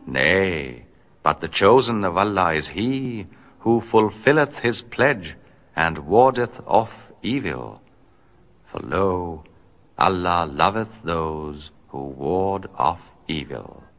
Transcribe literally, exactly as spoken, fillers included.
Nay, but the chosen of Allah is he who fulfilleth his pledge and wardeth off evil. For lo, Allah loveth those who ward off evil.